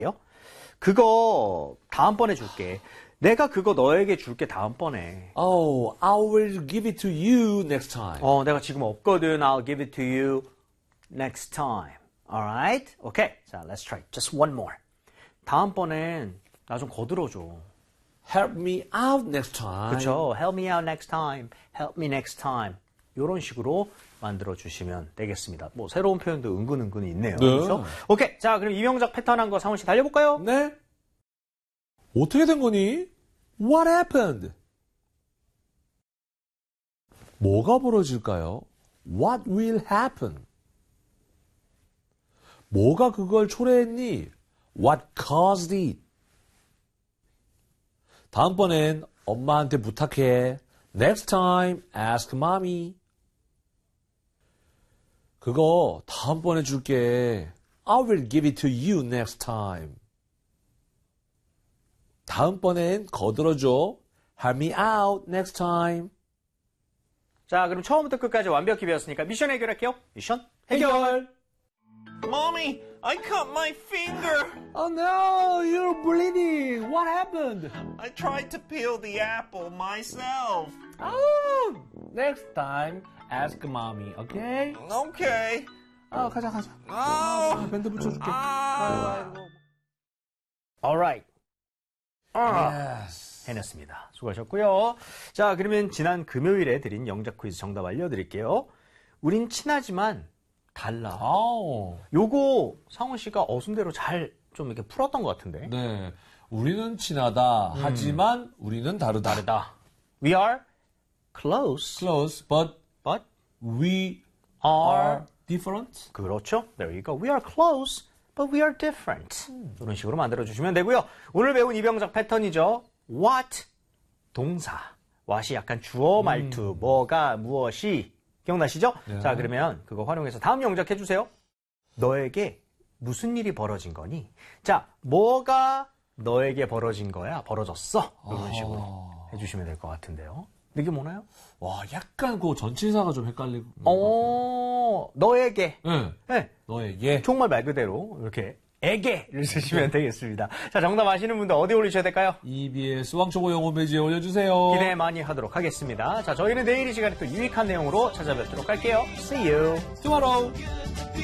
그거 다음번에 줄게. 내가 그거 너에게 줄게 다음번에. Oh, I will give it to you next time. 내가 지금 없거든. I'll give it to you next time. Alright? Okay. 자, let's try. Just one more. 다음번엔 나 좀 거들어줘. Help me out next time. 그렇죠. Help me out next time. Help me next time. 이런 식으로 만들어 주시면 되겠습니다. 뭐 새로운 표현도 은근히 있네요. 네. 그렇죠? 오케이. 자, 그럼 이명작 패턴 한 거 상훈 씨 달려볼까요? 네. 어떻게 된 거니? What happened? 뭐가 벌어질까요? What will happen? 뭐가 그걸 초래했니? What caused it? 다음번엔 엄마한테 부탁해. Next time, ask mommy. 그거 다음번에 줄게. I will give it to you next time. 다음번엔 거들어줘. Help me out next time. 자, 그럼 처음부터 끝까지 완벽히 배웠으니까 미션 해결할게요. 미션 해결. Mommy, I cut my finger. Oh no, you're bleeding. What happened? I tried to peel the apple myself. Oh, next time, ask mommy, okay? Okay. 가자. Oh. 밴드 붙여줄게. Alright. Yes. 해냈습니다. 수고하셨고요. 자, 그러면 지난 금요일에 드린 영작 퀴즈 정답 알려드릴게요. 우린 친하지만 달라. 요거 상훈 씨가 어순대로 잘 좀 이렇게 풀었던 것 같은데. 네. 우리는 친하다. 하지만 우리는 다르다. We are close, Close, but we are different. 그렇죠. There you go. We are close, but we are different. 이런 식으로 만들어주시면 되고요. 오늘 배운 이병작 패턴이죠. What? 동사. what이 약간 주어 말투. 뭐가, 무엇이. 기억나시죠? 네. 자, 그러면 그거 활용해서 다음 영작 해주세요. 너에게 무슨 일이 벌어진 거니? 자, 뭐가 너에게 벌어진 거야? 벌어졌어. 이런 식으로 해주시면 될 것 같은데요. 느낌 오나요? 와, 약간 그 전치사가 좀 헷갈리고. 너에게. 네. 너에게. 정말 말 그대로 이렇게 에게를 쓰시면 되겠습니다. 자, 정답 아시는 분들 어디 올리셔야 될까요? EBS 왕초보 영어 페이지에 올려주세요. 기대 많이 하도록 하겠습니다. 자, 저희는 내일 이 시간에 또 유익한 내용으로 찾아뵙도록 할게요. See you tomorrow.